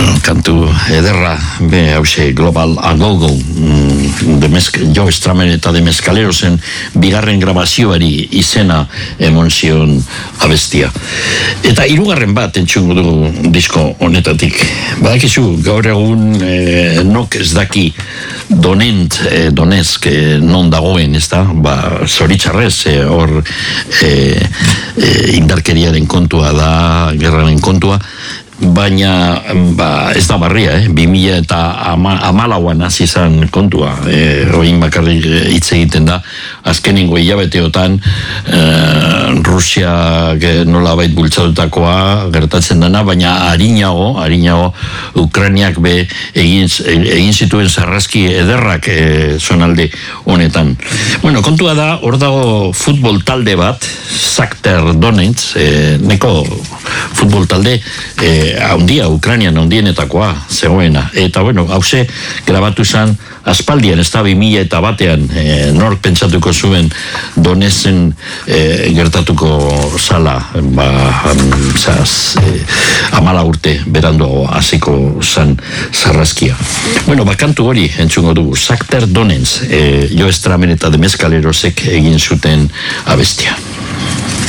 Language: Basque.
kantu ederra, hause Global A Go-Go, Joe Strummer eta de Mescalerosen bigarren grabazioari izena emon zion abestia. Eta hirugarren bat entzungo dugu disko honetatik. Badakizu, gaur egun nok ez daki Donetsk non dagoen, ez da? Zoritxarrez, hor indarkeriaren kontua da, gerraren kontua, baina ez da barria, 2014an hasi izan kontua, oin bakarrik hitz egiten da, azkenengo hilabeteotan Rusia nolabait bultzatutakoa gertatzen dena, baina harinago Ukrainiak egin zituen sarraski ederrak zonalde honetan. Bueno, kontua da, hor dago futbol talde bat, Shakhtar Donetsk, neko futbol talde haundia, Ukrainian haundienetakoa zegoena. Eta bueno, hause grabatu izan aspaldian, ez da 2001an, nork pentsatuko zuen Donetsen gertatuko zala, 14 urte beranduago hasiko zan sarraskia. Bueno, kantu hori entzungo dugu, Shakhtar Donetsk, Joe Strummer eta de Mescalerosek egin zuten abestia.